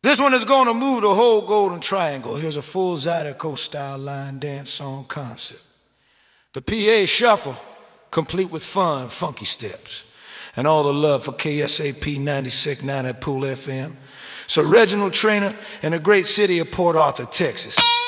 This one is gonna move the whole Golden Triangle. Here's a full Zydeco style line dance song concept. The PA shuffle, complete with fun, funky steps, and all the love for KSAP 96.9 at Pool FM. So Reginald Trainer in the great city of Port Arthur, Texas.